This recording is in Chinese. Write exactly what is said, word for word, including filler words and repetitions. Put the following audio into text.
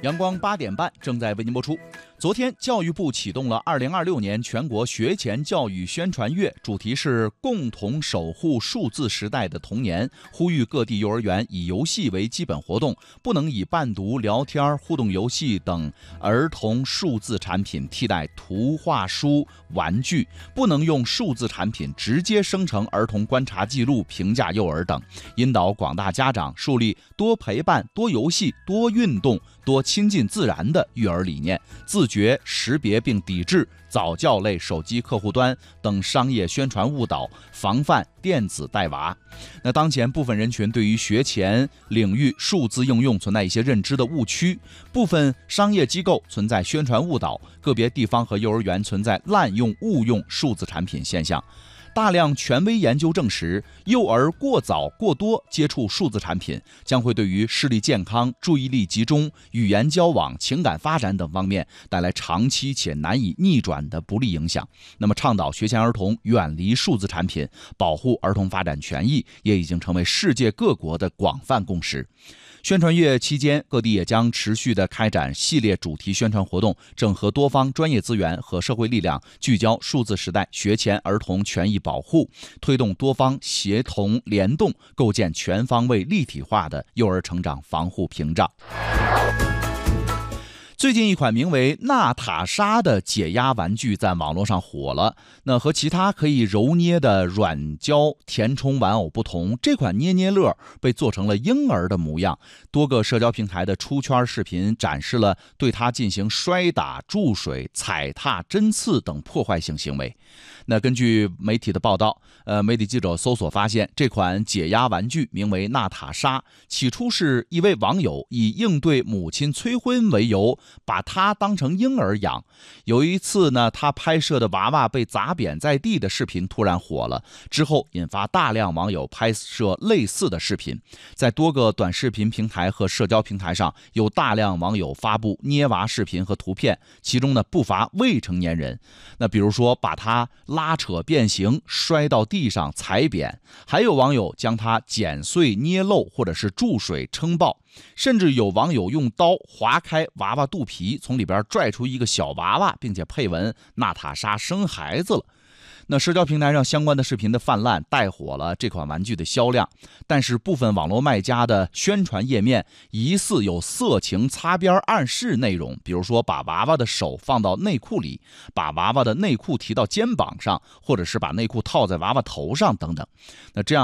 阳光八点半正在为您播出。昨天，教育部启动了二零二六年全国学前教育宣传月，主题是共同守护数字时代的童年，呼吁各地幼儿园以游戏为基本活动，不能以伴读、聊天、互动游戏等儿童数字产品替代图画书、玩具，不能用数字产品直接生成儿童观察记录、评价幼儿等，引导广大家长树立多陪伴、多游戏、多运动、多亲近自然的育儿理念，自觉识别并抵制早教类手机客户端等商业宣传误导，防范电子带娃。那当前部分人群对于学前领域数字应用存在一些认知的误区，部分商业机构存在宣传误导，个别地方和幼儿园存在滥用误用数字产品现象。大量权威研究证实，幼儿过早过多接触数字产品，将会对于视力健康、注意力集中、语言交往、情感发展等方面带来长期且难以逆转的不利影响。那么，倡导学前儿童远离数字产品，保护儿童发展权益，也已经成为世界各国的广泛共识。宣传月期间，各地也将持续地开展系列主题宣传活动，整合多方专业资源和社会力量，聚焦数字时代学前儿童权益保护，推动多方协同联动，构建全方位立体化的幼儿成长防护屏障。最近一款名为娜塔莎的解压玩具在网络上火了。那和其他可以揉捏的软胶填充玩偶不同，这款捏捏乐被做成了婴儿的模样。多个社交平台的出圈视频展示了对它进行摔打、注水、踩踏、针刺等破坏性行为。那根据媒体的报道，呃，媒体记者搜索发现，这款解压玩具名为娜塔莎，起初是一位网友以应对母亲催婚为由，把它当成婴儿养。有一次呢，他拍摄的娃娃被砸扁在地的视频突然火了，之后引发大量网友拍摄类似的视频。在多个短视频平台和社交平台上，有大量网友发布捏娃视频和图片，其中呢不乏未成年人。那比如说把它拉扯变形、摔到地上踩扁，还有网友将它剪碎、捏漏或者是注水撑爆，甚至有网友用刀划开娃娃肚皮，从里边拽出一个小娃娃，并且配文娜塔莎生孩子了。那社交平台上相关的视频的泛滥带火了这款玩具的销量，但是部分网络卖家的宣传页面疑似有色情擦边暗示内容，比如说把娃娃的手放到内裤里，把娃娃的内裤提到肩膀上，或者是把内裤套在娃娃头上等等。那这样